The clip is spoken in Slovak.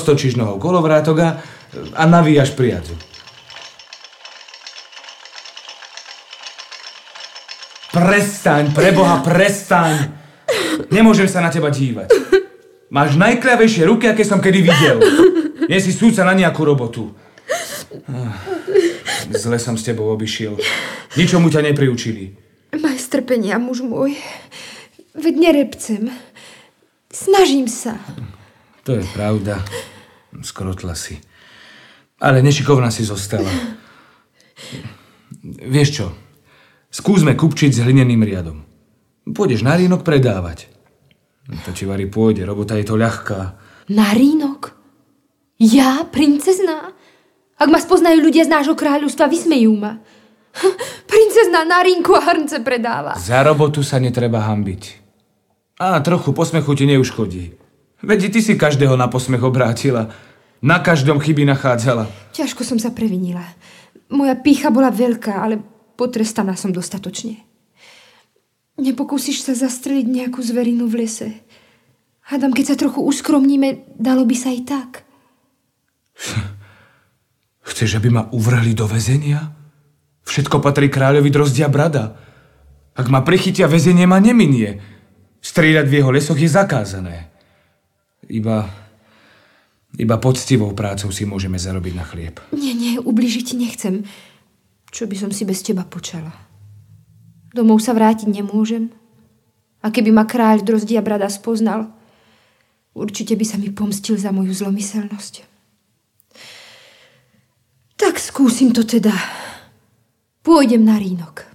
roztočíš nohou kolovrátok a navíjaš priadzu. Prestaň, preboha, prestaň! Nemôžem sa na teba dívať. Máš najkľavejšie ruky, aké som kedy videl. Nie si súca na nejakú robotu. Zle som s tebou obišiel. Ničomu ťa nepriučili. Maj strpenia, muž môj. Veď nerepcem. Snažím sa. To je pravda. Skrotla si. Ale nešikovná si zostala. Vieš čo? Skúsme kupčiť s hlineným riadom. Pôjdeš na Rínok predávať. To ti vari pôjde, robota je to ľahká. Na Rínok? Ja, princezná? Ak ma spoznajú ľudia z nášho kráľovstva, vysmejú ma. Princezná na Rínku a hrnce predáva. Za robotu sa netreba hanbiť. A trochu posmechu ti neuškodí. Veď ty si každého na posmech obrátila. Na každom chyby nachádzala. Ťažko som sa previnila. Moja pýcha bola veľká, ale potrestaná som dostatočne. Nepokúsiš sa zastreliť nejakú zverinu v lese? Hádam, keď sa trochu uskromníme, dalo by sa aj tak. Chceš, aby ma uvrhli do väzenia? Všetko patrí kráľovi Drozdia Brada. Ak ma prichytia, väzenie ma neminie. Strieľať v jeho lesoch je zakázané. Iba poctivou prácou si môžeme zarobiť na chlieb. Nie, ubližiť ti nechcem. Čo by som si bez teba počala? Domov sa vrátiť nemôžem. A keby ma kráľ Drozdia Brada spoznal, určite by sa mi pomstil za moju zlomyselnosť. Tak skúsim to teda. Pôjdem na Rínok.